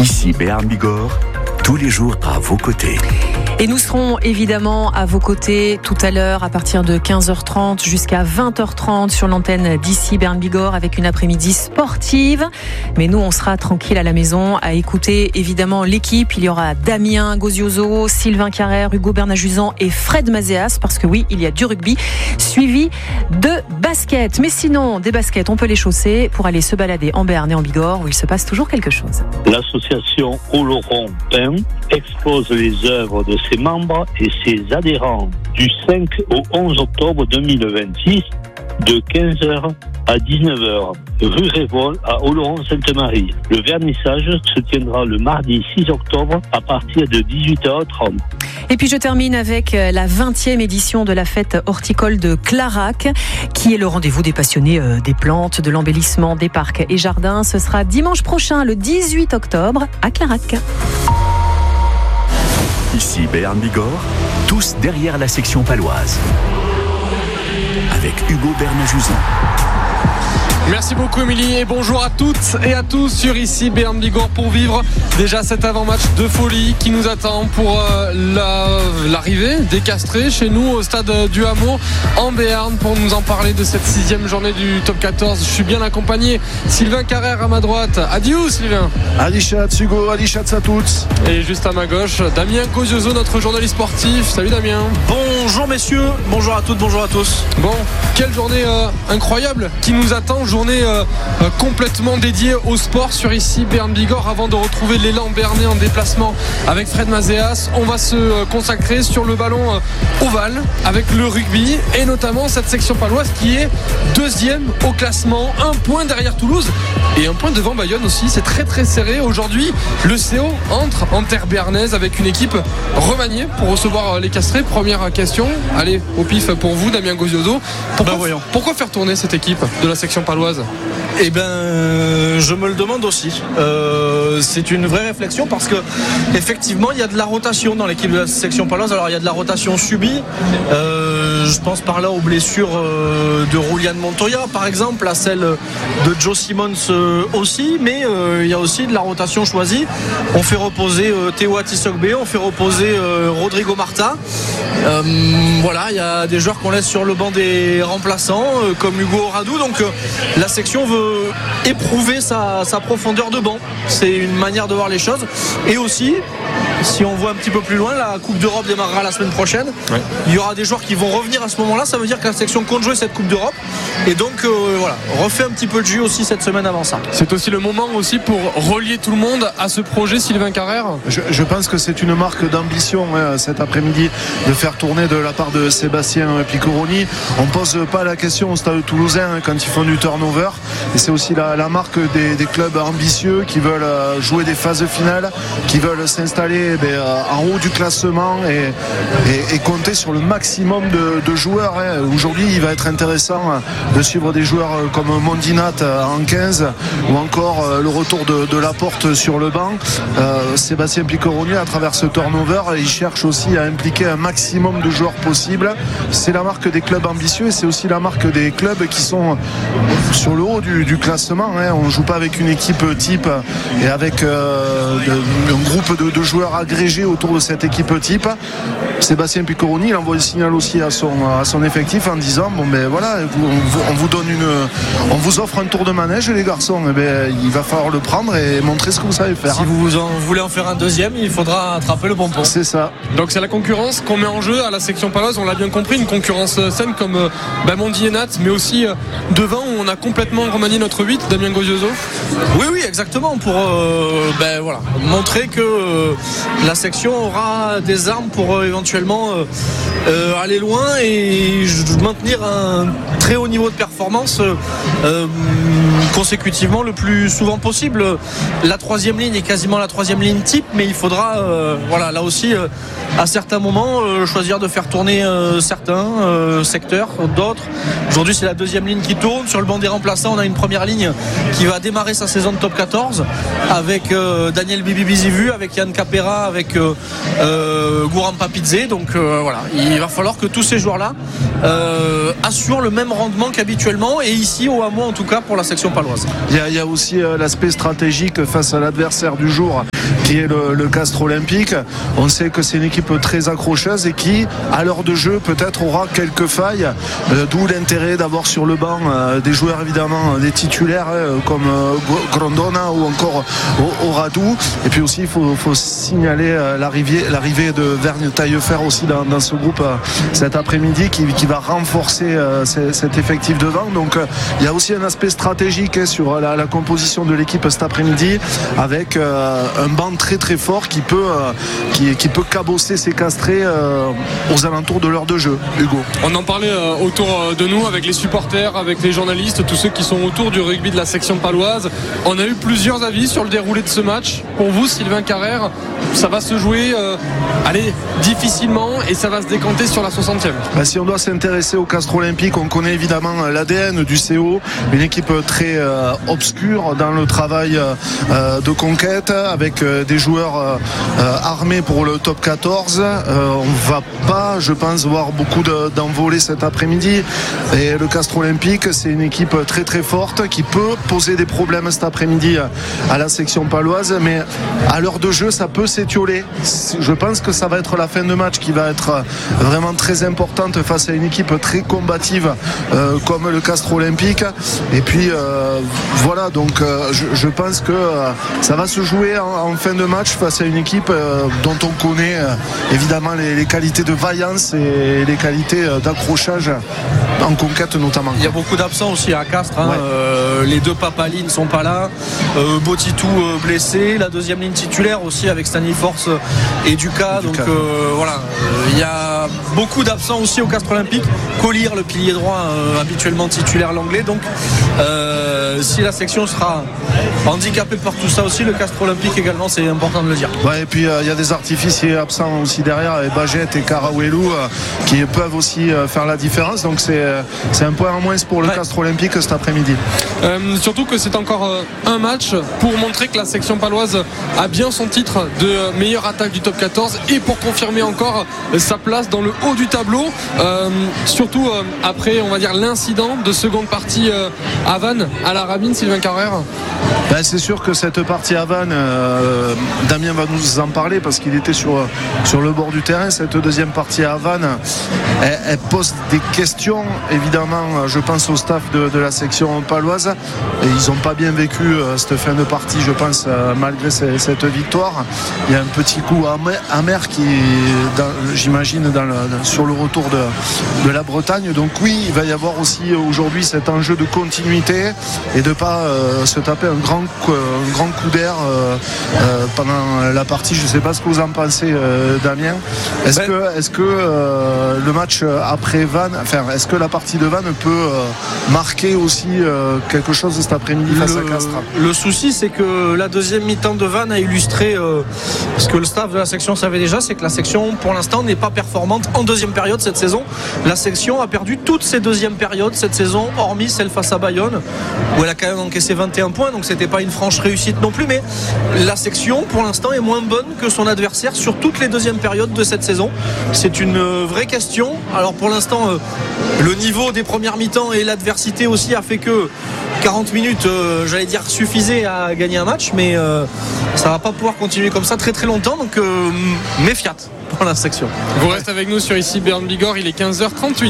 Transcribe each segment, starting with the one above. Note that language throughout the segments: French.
Ici Béarn Bigorre, tous les jours à vos côtés. Et nous serons évidemment à vos côtés tout à l'heure à partir de 15h30 jusqu'à 20h30 sur l'antenne d'ici Béarn Bigorre avec une après-midi sportive. Mais nous, on sera tranquille à la maison à écouter évidemment l'équipe. Il y aura Damien Gozioso, Sylvain Carrère, Hugo Bernajuzan et Fred Mazéas parce que oui, il y a du rugby suivi de basket. Mais sinon, des baskets, on peut les chausser pour aller se balader en Béarn et en Bigorre où il se passe toujours quelque chose. L'association Oloron Pain expose les œuvres de ses membres et ses adhérents du 5 au 11 octobre 2026 de 15h à 19h, rue Révol à Oloron-Sainte-Marie. Le vernissage se tiendra le mardi 6 octobre à partir de 18h30. Et puis je termine avec la 20e édition de la fête horticole de Clarac, qui est le rendez-vous des passionnés des plantes, de l'embellissement des parcs et jardins. Ce sera dimanche prochain, le 18 octobre, à Clarac. Ici Béarn Bigorre, tous derrière la section paloise. Avec Hugo Bernajuzan. Merci beaucoup Émilie et bonjour à toutes et à tous sur ici Béarn Bigorre pour vivre déjà cet avant-match de folie qui nous attend pour l'arrivée des Castrés chez nous au stade du Hameau en Béarn pour nous en parler de cette 6e journée du top 14. Je suis bien accompagné, Sylvain Carrère à ma droite. Adieu Sylvain. Adichat Hugo, Adichat à toutes. Et juste à ma gauche, Damien Gozioso, notre journaliste sportif. Salut Damien. Bonjour messieurs, bonjour à toutes, bonjour à tous. Bon, quelle journée incroyable qui nous attend, journée complètement dédiée au sport sur ici Béarn Bigorre. Avant de retrouver l'élan béarnais en déplacement avec Fred Mazéas, on va se consacrer sur le ballon ovale avec le rugby et notamment cette section paloise qui est 2e au classement, 1 point derrière Toulouse et 1 point devant Bayonne aussi. C'est très très serré aujourd'hui. Le CO entre en terre béarnaise avec une équipe remaniée pour recevoir les Castrés. Première question, allez au pif pour vous Damien Gozioso. Pourquoi faire tourner cette équipe de la section paloise? Eh ben, je me le demande aussi. C'est une vraie réflexion parce que effectivement, il y a de la rotation dans l'équipe de la section paloise. Alors, il y a de la rotation subie. Je pense par là aux blessures de Roulian Montoya, par exemple, à celle de Joe Simmons aussi. Mais il y a aussi de la rotation choisie. On fait reposer Théo Atisogbe, on fait reposer Rodrigo Marta. Voilà, il y a des joueurs qu'on laisse sur le banc des remplaçants, comme Hugo Radou. Donc, la section veut éprouver sa profondeur de banc. C'est une manière de voir les choses. Et aussi, si on voit un petit peu plus loin, la Coupe d'Europe démarrera la semaine prochaine. Ouais. Il y aura des joueurs qui vont revenir à ce moment-là. Ça veut dire que la section compte jouer cette Coupe d'Europe. Et donc, voilà, refait un petit peu de jus aussi cette semaine avant ça. C'est aussi le moment aussi pour relier tout le monde à ce projet, Sylvain Carrère. Je pense que c'est une marque d'ambition cet après-midi de faire tourner de la part de Sébastien Piccoroni. On ne pose pas la question au stade toulousain quand ils font du turnover. Et c'est aussi la marque des clubs ambitieux qui veulent jouer des phases finales, qui veulent s'installer en haut du classement et compter sur le maximum de joueurs. Aujourd'hui, il va être intéressant de suivre des joueurs comme Mondinat en 15 ou encore le retour de Laporte sur le banc. Sébastien Piccoroni, à travers ce turnover, il cherche aussi à impliquer un maximum de joueurs possible. C'est la marque des clubs ambitieux et c'est aussi la marque des clubs qui sont sur le haut du classement. On ne joue pas avec une équipe type et avec un groupe de joueurs agrégés autour de cette équipe type. Sébastien Piccoroni, il envoie le signal aussi à son effectif en disant bon ben voilà, on vous offre un tour de manège les garçons, il va falloir le prendre et montrer ce que vous savez faire. Si vous voulez en faire un deuxième, il faudra attraper le pompon. C'est ça. Donc c'est la concurrence qu'on met en jeu à la section paloise, on l'a bien compris, une concurrence saine comme Mondi et Nat, mais aussi devant où on a complètement remanié notre 8, Damien Gozioso. Oui, exactement, pour voilà, montrer que la section aura des armes pour éventuellement aller loin et maintenir un très haut niveau de performance consécutivement le plus souvent possible. La 3e ligne est quasiment la 3e ligne type, mais il faudra là aussi à certains moments choisir de faire tourner certains secteurs, d'autres. Aujourd'hui c'est la 2e ligne qui tourne. Sur le banc des remplaçants on a une première ligne qui va démarrer sa saison de top 14 avec Daniel Bibi-Bizivu, avec Yann Capera, avec Gouram Papidze. Donc voilà, il va falloir que tous ces joueurs-là assurent le même rendement qu'habituellement et ici au Hameau en tout cas pour la section paloise. Il y a aussi l'aspect stratégique face à l'adversaire du jour qui est le Castres Olympique. On sait que c'est une équipe très accrocheuse et qui, à l'heure de jeu, peut-être aura quelques failles, d'où l'intérêt d'avoir sur le banc des joueurs évidemment des titulaires comme Grondona ou encore Oradou. Et puis aussi il faut signaler l'arrivée de Vergne Taillefer aussi dans ce groupe cet après-midi qui va renforcer cet effectif devant. Donc il y a aussi un aspect stratégique sur la composition de l'équipe cet après-midi avec un banc très très fort qui peut cabosser ces Castrés aux alentours de l'heure de jeu. Hugo, on en parlait autour de nous avec les supporters, avec les journalistes, tous ceux qui sont autour du rugby de la section paloise. On a eu plusieurs avis sur le déroulé de ce match. Pour vous, Sylvain Carrère, ça va se jouer difficilement et ça va se décanter sur la 60e. Si on doit s'intéresser au Castres Olympique, on connaît évidemment l'ADN du CO, une équipe très obscure dans le travail de conquête avec des joueurs armés pour le top 14. On va pas, je pense, voir beaucoup d'envolées cet après-midi. Et le Castres Olympique, c'est une équipe très très forte qui peut poser des problèmes cet après-midi à la section paloise, mais à l'heure de jeu, ça peut s'étioler. Je pense que ça va être la fin de match qui va être vraiment très importante face à une équipe très combative comme le Castres Olympique. Et puis voilà, donc je pense que ça va se jouer en fin de match face à une équipe dont on connaît évidemment les qualités de vaillance et les qualités d'accrochage en conquête notamment. Il y a beaucoup d'absents aussi à Castres. Les deux Papali ne sont pas là. Botitou blessé. La deuxième ligne titulaire aussi avec Stanley Force et Ducas. Donc voilà, il y a beaucoup d'absents aussi au Castres Olympique. Collier, le pilier droit, habituellement titulaire l'anglais. Donc si la section sera handicapée par tout ça aussi, le Castres Olympique également, c'est important de le dire. Ouais, et puis il y a des artificiers absents aussi derrière, et Bagette et Karawelou qui peuvent aussi faire la différence. Donc c'est un point en moins pour le Castres Olympique cet après-midi. Surtout que c'est encore un match pour montrer que la section paloise a bien son titre de meilleure attaque du top 14 et pour confirmer encore sa place dans le haut du tableau, surtout après on va dire l'incident de seconde partie à Vannes à la Rabine. Sylvain Carrère. C'est sûr que cette partie à Vannes, Damien va nous en parler parce qu'il était sur le bord du terrain. Cette deuxième partie à Vannes, elle pose des questions évidemment, je pense au staff de la section paloise, et ils n'ont pas bien vécu cette fin de partie, je pense, malgré cette victoire. Il y a un petit coup amer qui, j'imagine, sur le retour de la Bretagne. Donc oui, il va y avoir aussi aujourd'hui cet enjeu de continuité et de ne pas se taper un grand coup d'air pendant la partie. Je ne sais pas ce que vous en pensez, Damien. Est-ce que le match après Vannes, est-ce que la partie de Vannes peut marquer aussi quelque chose cet après-midi face à Castres? Le souci, c'est que la deuxième mi-temps de Vannes a illustré ce que le staff de la section savait déjà, c'est que la section pour l'instant n'est pas performante en deuxième période cette saison. La section a perdu toutes ses deuxièmes périodes cette saison, hormis celle face à Bayonne où elle a quand même encaissé 21 points, donc c'était pas une franche réussite non plus, mais la section pour l'instant est moins bonne que son adversaire sur toutes les deuxièmes périodes de cette saison. C'est une vraie question. Alors pour l'instant le niveau des premières mi-temps et l'adversité aussi a fait que 40 minutes j'allais dire suffisait à gagner un match, mais ça va pas pouvoir continuer comme ça très très longtemps, donc méfiat pour la section. Vous restez avec nous sur ici Béarn Bigorre, il est 15h38.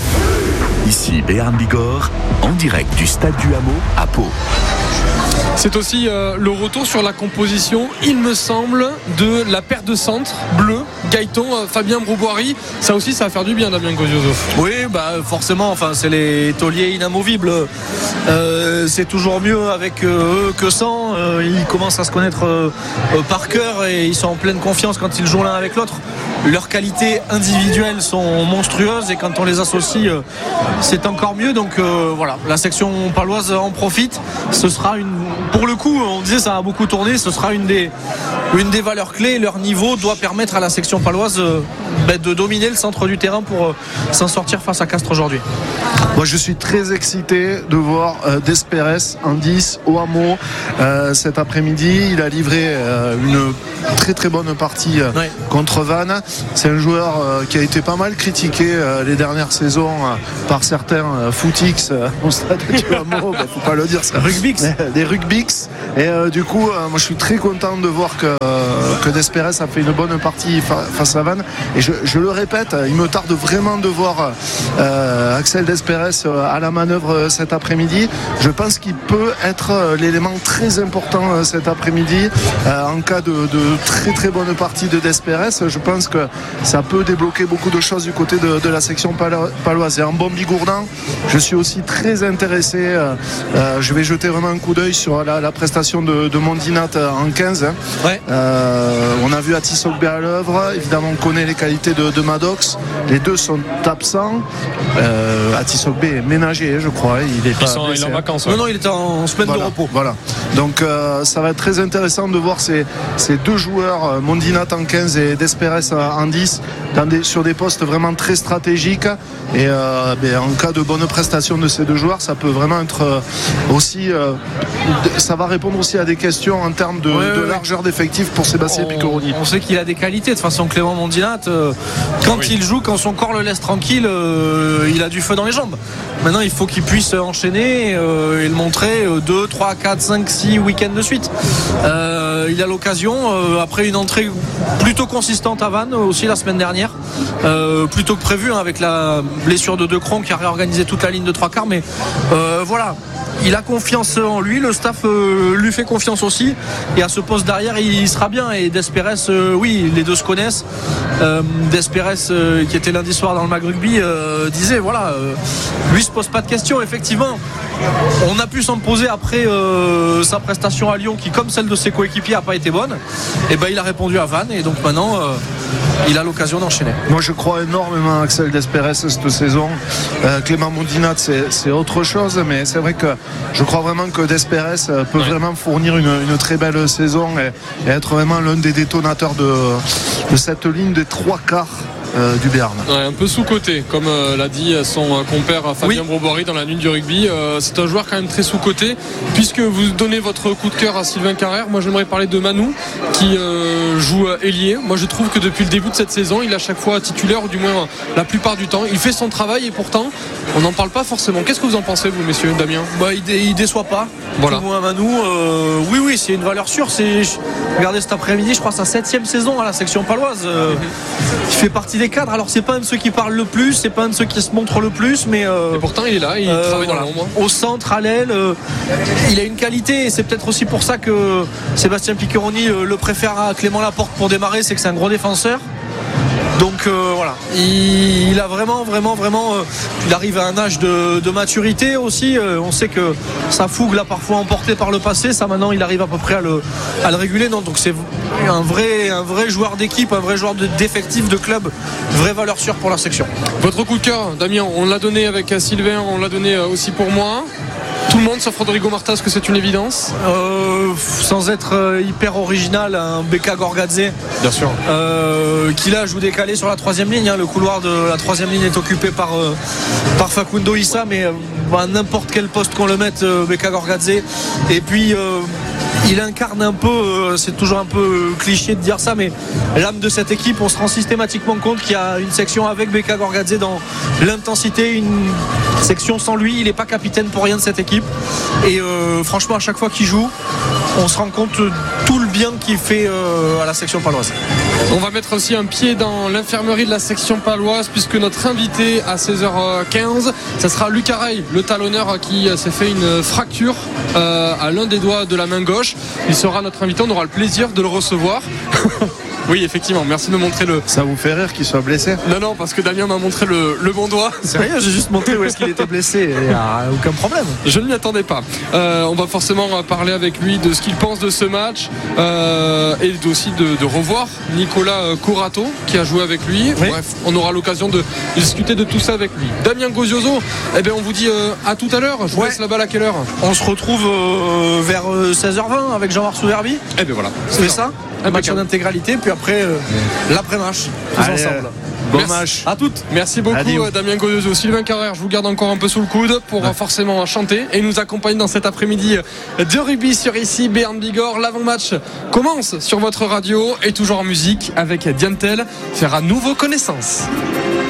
Ici Béarn Bigorre, en direct du stade du Hameau à Pau. C'est aussi le retour sur la composition, il me semble, de la paire de centre bleu, Gaëton, Fabien Brouboiry. Ça aussi, ça va faire du bien, Damien Gozioso. Oui, forcément, c'est les tauliers inamovibles. C'est toujours mieux avec eux que sans. Ils commencent à se connaître par cœur et ils sont en pleine confiance quand ils jouent l'un avec l'autre. Leurs qualités individuelles sont monstrueuses et quand on les associe, c'est encore mieux. Donc voilà, la section paloise en profite. Ce sera pour le coup, on disait ça a beaucoup tourné, ce sera une des valeurs clés. Leur niveau doit permettre à la section paloise de dominer le centre du terrain pour s'en sortir face à Castres aujourd'hui. Moi je suis très excité de voir Desperes en 10 au Hameau cet après-midi. Il a livré une très très bonne partie contre Vannes. C'est un joueur qui a été pas mal critiqué les dernières saisons par certains footix au stade du Hameau. Faut pas le dire ça. Rugbix. Des Rugbix. Et du coup moi je suis très content de voir que que Desperes a fait une bonne partie face à Vannes. Et je le répète, il me tarde vraiment de voir Axel Desperes à la manœuvre cet après-midi. Je pense qu'il peut être l'élément très important cet après-midi en cas de très très bonne partie de Desperes. Je pense que ça peut débloquer beaucoup de choses du côté de la section paloise. Et en bon bigourdan, je suis aussi très intéressé. Je vais jeter vraiment un coup d'œil sur la prestation de Mondinat en 15. Ouais. On a vu Atis Ogbe à l'œuvre. Évidemment, on connaît les qualités de Maddox. Les deux sont absents. Atis Ogbe est ménagé, je crois. Il est en vacances. Ouais. Non, il est en semaine de repos. Voilà. Donc ça va être très intéressant de voir ces deux joueurs, Mondinat en 15 et Desperes en 10, sur des postes vraiment très stratégiques. Et en cas de bonne prestation de ces deux joueurs, ça peut vraiment être aussi ça va répondre aussi à des questions en termes de largeur d'effectif pour Sébastien Piccoroni. On sait qu'il a des qualités. De toute façon, Clément Mondinat, quand il joue, quand son corps le laisse tranquille, il a du feu dans les jambes. Maintenant, il faut qu'il puisse enchaîner et le montrer 2, 3, 4, 5, 6 week-ends de suite. Il a l'occasion, après une entrée plutôt consistante à Vannes aussi la semaine dernière, plutôt que prévu, avec la blessure de Decron qui a réorganisé toute la ligne de 3/4, mais voilà. Il a confiance en lui, le staff lui fait confiance aussi, et à ce poste derrière il sera bien. Et Desperes, oui, les deux se connaissent. Desperes, qui était lundi soir dans le Mag Rugby, disait voilà, lui se pose pas de questions. Effectivement, on a pu s'en poser après sa prestation à Lyon, qui comme celle de ses coéquipiers a pas été bonne. Et ben il a répondu à Vannes, et donc maintenant il a l'occasion d'enchaîner. Moi je crois énormément à Axel Desperes cette saison. Clément Mondinat c'est autre chose, mais c'est vrai que je crois vraiment que Desperes peut vraiment fournir une très belle saison et être vraiment l'un des détonateurs de cette ligne des 3/4 du Béarn. Ouais, un peu sous-coté, comme l'a dit son compère Fabien Brobory dans la nuit du rugby. C'est un joueur quand même très sous-coté. Puisque vous donnez votre coup de cœur à Sylvain Carrère, moi j'aimerais parler de Manou qui joue ailier. Moi je trouve que depuis le début de cette saison, il est à chaque fois titulaire, ou du moins la plupart du temps. Il fait son travail et pourtant on n'en parle pas forcément. Qu'est-ce que vous en pensez, vous, messieurs? Damien? Il déçoit pas. Voilà. Tout moins Manou, oui, c'est une valeur sûre. Regardez cet après-midi, je crois sa 7e saison à la section paloise. Il fait partie des cadres. Alors c'est pas un de ceux qui parlent le plus, c'est pas un de ceux qui se montrent le plus, mais et pourtant il est là, il travaille dans l'ombre. Au centre, à l'aile, il a une qualité, et c'est peut-être aussi pour ça que Sébastien Piccoroni le préfère à Clément Laporte pour démarrer, c'est que c'est un gros défenseur. Donc voilà, il a vraiment, il arrive à un âge de maturité aussi. On sait que sa fougue l'a parfois emporté par le passé. Ça, maintenant, il arrive à peu près à le réguler. Donc c'est un vrai joueur d'équipe, un vrai joueur d'effectif, de club, vraie valeur sûre pour la section. Votre coup de cœur, Damien, on l'a donné avec Sylvain, on l'a donné aussi pour moi. Tout le monde sauf Rodrigo Martas, que c'est une évidence. Sans être hyper original, un Beka Gorgadze, bien sûr, qui là joue décalé sur la 3e ligne, hein. Le couloir de la 3e ligne est occupé par Facundo Issa, mais à n'importe quel poste qu'on le mette, Beka Gorgadze. Et puis il incarne un peu, c'est toujours un peu cliché de dire ça, mais l'âme de cette équipe. On se rend systématiquement compte qu'il y a une section avec Beka Gorgadze dans l'intensité, une section sans lui. Il n'est pas capitaine pour rien de cette équipe, et franchement à chaque fois qu'il joue, on se rend compte tout le bien qu'il fait à la section paloise. On va mettre aussi un pied dans l'infirmerie de la section paloise, puisque notre invité à 16h15, ça sera Lucas Rey, le talonneur qui s'est fait une fracture à l'un des doigts de la main gauche. Il sera notre invité, on aura le plaisir de le recevoir. Oui, effectivement, merci de me montrer le... Ça vous fait rire qu'il soit blessé? Non, parce que Damien m'a montré le bon doigt. Sérieux, j'ai juste montré où est-ce qu'il était blessé. Il n'y a aucun problème. Je ne m'y attendais pas. On va forcément parler avec lui de ce qu'il pense de ce match, et aussi de revoir Nicolas Corato qui a joué avec lui. Oui. Bref, on aura l'occasion de discuter de tout ça avec lui. Damien Gozioso, on vous dit à tout à l'heure. Je vous laisse la balle à quelle heure? On se retrouve vers 16h20 avec Jean-Marc Souverbi. Voilà. C'est ça. Un match en intégralité, puis après l'après-match, tous ensemble. Bon match. À toutes. Merci beaucoup. Adieu. Damien Gozioso. Sylvain Carrère, je vous garde encore un peu sous le coude pour forcément chanter et nous accompagner dans cet après-midi de rugby sur ici Béarn Bigorre. L'avant-match commence sur votre radio et toujours en musique avec Diantel, faire à nouveau connaissance.